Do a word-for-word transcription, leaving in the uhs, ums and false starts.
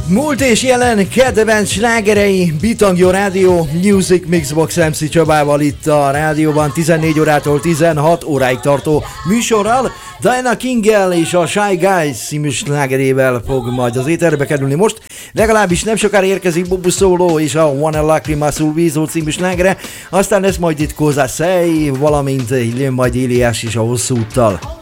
Múlt és jelen kedvenc slágerei, Bitangyo Rádió, Music Mixbox em cé Csabával itt a rádióban tizennégy órától tizenhat óráig tartó műsorral. Diana Kinggel és a Shy Guys című slágerével fog majd az éterbe kerülni most. Legalábbis nem sokára érkezik Bobo Solo és a One Lacrima sul Viso című slágere. Aztán lesz majd itt Cosa Sei, valamint jön majd Éliás is a Hosszú úttal.